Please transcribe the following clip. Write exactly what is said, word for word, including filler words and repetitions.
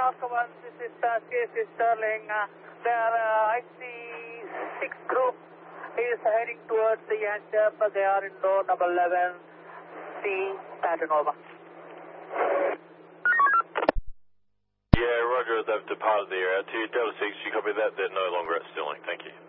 Alpha one, this is uh, C S C Sterling. Uh, their uh, I C six group is heading towards the Yankee. They are in low number eleven. C, pattern over. Yeah, roger, they've departed the area. To Delta six, you copy that? They're no longer at Stirling. Thank you.